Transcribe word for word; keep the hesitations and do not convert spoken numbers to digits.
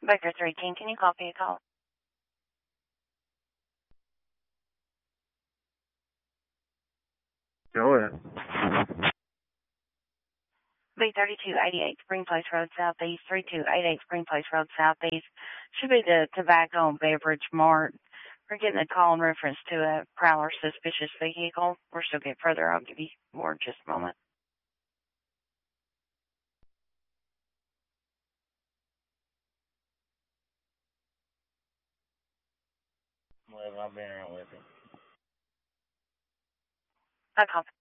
Baker three King, can you copy a call? Go ahead. B thirty-two eighty-eight Spring Place Road Southeast, thirty-two eighty-eight Spring Place Road Southeast. Should be the Tobacco and Beverage Mart. We're getting a call in reference to a prowler suspicious vehicle. We're still getting further. I'll give you more in just a moment. Well, I've been around with him. I copy.